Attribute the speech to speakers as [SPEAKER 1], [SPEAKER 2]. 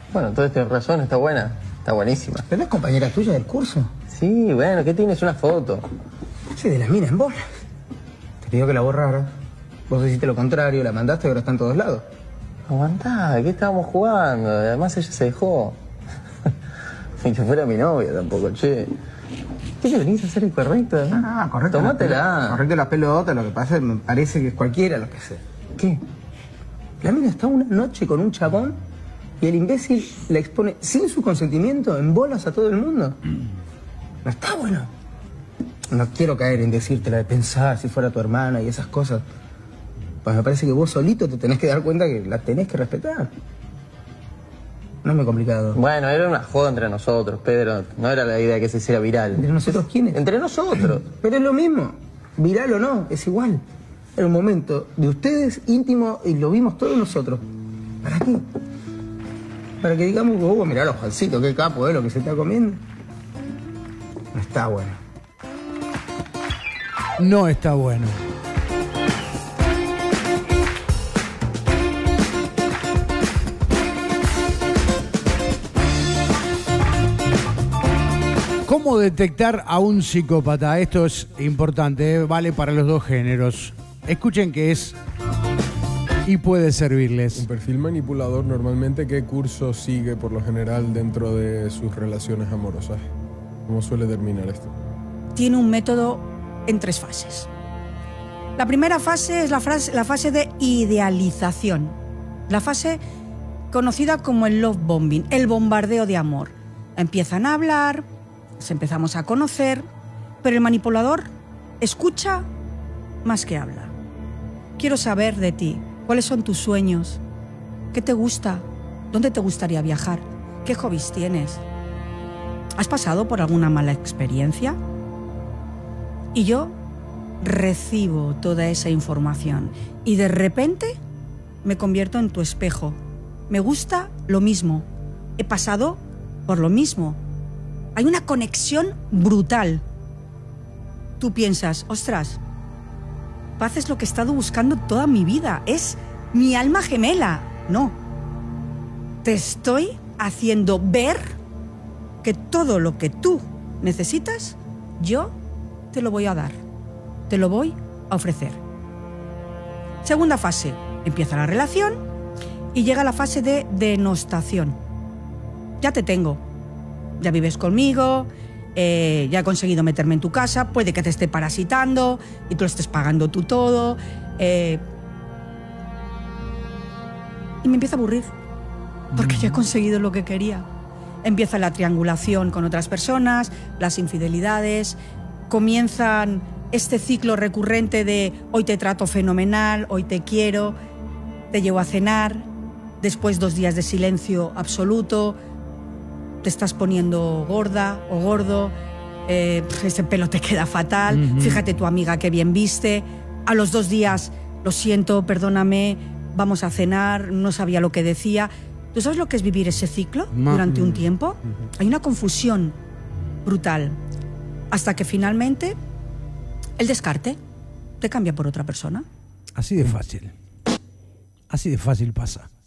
[SPEAKER 1] Bueno, entonces tienes razón, está buena. Está buenísima.
[SPEAKER 2] ¿Pero no es compañera tuya del curso?
[SPEAKER 1] Sí, bueno, ¿qué tienes? Una foto.
[SPEAKER 2] Sí, de las minas en bola. Te pidió que la borrara. Vos hiciste lo contrario, la mandaste y ahora está en todos lados.
[SPEAKER 1] Aguantá, ¿qué estábamos jugando? Además ella se dejó. Ni que fuera mi novia tampoco, che. ¿Qué te venís a hacer el correcto?
[SPEAKER 2] Ah, correcto.
[SPEAKER 1] Tómatela.
[SPEAKER 2] Correcto la pelota, lo que pasa es que me parece que es cualquiera lo que sé.
[SPEAKER 1] ¿Qué?
[SPEAKER 2] La mina está una noche con un chabón y el imbécil la expone sin su consentimiento en bolas a todo el mundo. No está bueno. No quiero caer en decírtela de pensar si fuera tu hermana y esas cosas. Pues me parece que vos solito te tenés que dar cuenta que la tenés que respetar. No es muy complicado.
[SPEAKER 1] Bueno, era una joda entre nosotros, Pedro. No era la idea que se hiciera viral.
[SPEAKER 2] ¿Entre nosotros quiénes?
[SPEAKER 1] Entre nosotros.
[SPEAKER 2] Pero es lo mismo. Viral o no, es igual. Era un momento de ustedes íntimo y lo vimos todos nosotros. ¿Para qué? Para que digamos, mirá los Juancito, qué capo es lo que se está comiendo. No está bueno.
[SPEAKER 3] No está bueno. ¿Cómo detectar a un psicópata? Esto es importante, vale para los dos géneros. Escuchen qué es y puede servirles.
[SPEAKER 4] Un perfil manipulador, normalmente, ¿qué curso sigue por lo general dentro de sus relaciones amorosas? ¿Cómo suele terminar esto?
[SPEAKER 5] Tiene un método en 3 fases. La primera fase es la fase de idealización. La fase conocida como el love bombing, el bombardeo de amor. Empiezan a hablar, nos empezamos a conocer, pero el manipulador escucha más que habla. Quiero saber de ti, cuáles son tus sueños, qué te gusta, dónde te gustaría viajar, qué hobbies tienes. ¿Has pasado por alguna mala experiencia? Y yo recibo toda esa información y de repente me convierto en tu espejo. Me gusta lo mismo, he pasado por lo mismo. Hay una conexión brutal. Tú piensas, ostras, Paz es lo que he estado buscando toda mi vida, es mi alma gemela. No, te estoy haciendo ver que todo lo que tú necesitas, yo te lo voy a dar, te lo voy a ofrecer. Segunda fase, empieza la relación y llega la fase de denostación. Ya te tengo. Ya vives conmigo, ya he conseguido meterme en tu casa, puede que te esté parasitando y tú lo estés pagando tú todo. Y me empieza a aburrir, porque ya he conseguido lo que quería. Empieza la triangulación con otras personas, las infidelidades, comienzan este ciclo recurrente de hoy te trato fenomenal, hoy te quiero, te llevo a cenar, después 2 días de silencio absoluto, te estás poniendo gorda o gordo, ese pelo te queda fatal, fíjate tu amiga qué bien viste, a los 2 días, lo siento, perdóname, vamos a cenar, no sabía lo que decía. ¿Tú sabes lo que es vivir ese ciclo durante un tiempo? Hay una confusión brutal, hasta que finalmente el descarte te cambia por otra persona.
[SPEAKER 3] Así de fácil. Así de fácil pasa.